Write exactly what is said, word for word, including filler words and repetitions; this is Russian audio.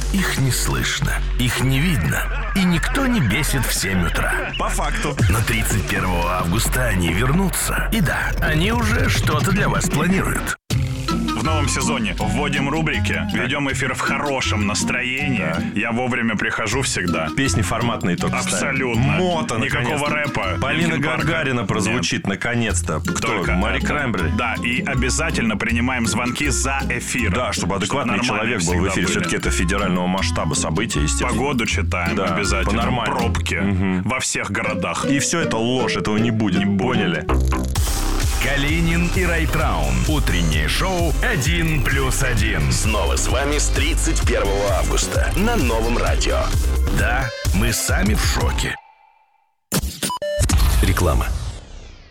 Их не слышно, их не видно, и никто не бесит в семь утра. По факту. Но тридцать первого августа они вернутся. И да, они уже что-то для вас планируют. В новом сезоне вводим рубрики, ведем эфир в хорошем настроении. Да. Я вовремя прихожу всегда. Песни форматные только Абсолютно. ставим. Мото, никакого рэпа. Полина Гагарина прозвучит. Нет. Наконец-то. Кто? Только Мари Краймбрери. Да, и обязательно принимаем звонки за эфир. Да, чтобы адекватный чтобы человек был в эфире. были. Все-таки это федерального масштаба события, естественно. Погоду читаем, да, обязательно. По-нормальному. Пробки угу. во всех городах. И все это ложь, этого не будет. Не Поняли? Калинин и Райтраун. Утреннее шоу один плюс один. Снова с вами с тридцать первого августа на Новом радио. Да, мы сами в шоке. Реклама.